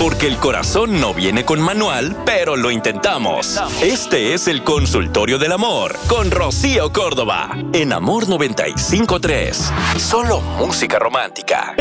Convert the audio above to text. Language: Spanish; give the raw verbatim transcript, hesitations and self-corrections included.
Porque el corazón no viene con manual, pero lo intentamos. Este es el Consultorio del Amor con Rocío Córdoba en Amor noventa y cinco punto tres. Solo música romántica.